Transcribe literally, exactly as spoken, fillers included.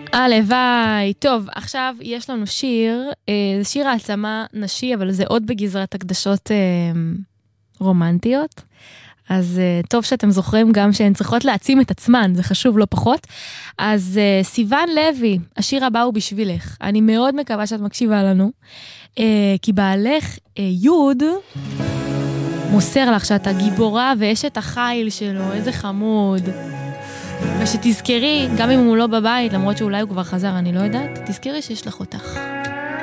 הלוואי. טוב, עכשיו יש לנו שיר, זה שיר העצמה נשי, אבל זה עוד בגזרת הקדשות רומנטיות. אז טוב שאתם זוכרים גם שהן צריכות להעצים את עצמן, זה חשוב לא פחות. אז סיוון לוי, השיר הבא הוא בשבילך. אני מאוד מקווה שאת מקשיבה לנו, כי בעלך יוד מוסר לך שאתה גיבורה ואשת החיל שלו, איזה חמוד. ושתזכרי, גם אם הוא לא בבית, למרות שאולי הוא כבר חזר, אני לא יודעת, תזכרי שיש לך אותך.